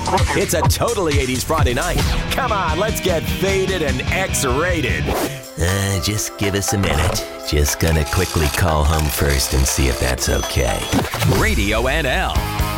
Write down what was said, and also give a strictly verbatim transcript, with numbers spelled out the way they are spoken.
It's a totally eighties Friday night. Come on, let's get faded and X-rated. Uh, just give us a minute. Just gonna quickly call home first and see if that's okay. Radio N L.